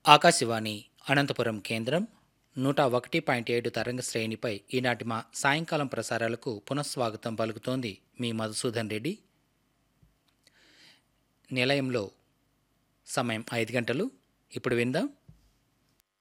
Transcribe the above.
ఆకాశవాణి అనంతపురం కేంద్రం 101.7 తరంగ శ్రేణిపై ఈనాటి మా సాయంకాలం ప్రసారాలకు పునఃస్వాగతం పలుకుతోంది మీ మధుసూదన్ రెడ్డి. నిలయంలో సమయం 5 గంటలు. ఇప్పుడు విందాం